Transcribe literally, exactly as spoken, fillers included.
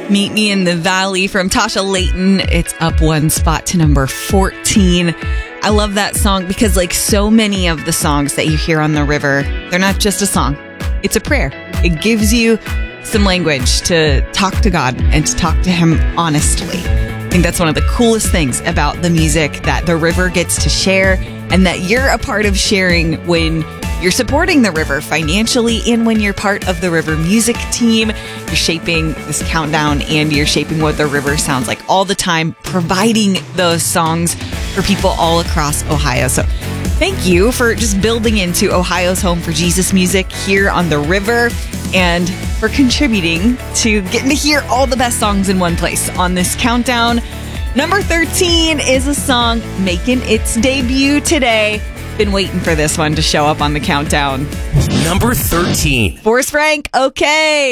Meet Me in the Valley from Tasha Layton. It's up one spot to number fourteen. I love that song because, like so many of the songs that you hear on the river, they're not just a song. It's a prayer. It gives you some language to talk to God and to talk to Him honestly. I think that's one of the coolest things about the music that the river gets to share and that you're a part of sharing when you're supporting the river financially and when you're part of the river music team. You're shaping this countdown and you're shaping what the river sounds like all the time, providing those songs for people all across Ohio. So thank you for just building into Ohio's home for Jesus music here on the river and for contributing to getting to hear all the best songs in one place on this countdown. Number thirteen is a song making its debut today. Been waiting for this one to show up on the countdown. Number thirteen. Forrest Frank, okay.